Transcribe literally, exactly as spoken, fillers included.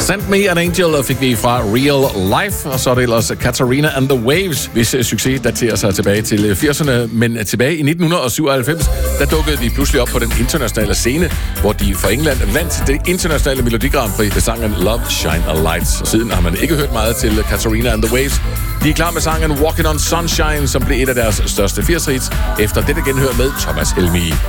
Send Me an Angel fik vi fra Real Life, og så er det ellers Katarina and the Waves, hvis succes daterer sig tilbage til firserne, men tilbage i nitten syvoghalvfems, der dukkede de pludselig op på den internationale scene, hvor de fra England vandt det internationale Melodi Grand Prix med sangen Love Shine a Light. Og siden har man ikke hørt meget til Katarina and the Waves. De er klar med sangen Walking on Sunshine, som blev et af deres største firs hits, efter dette genhør med Thomas Helmig.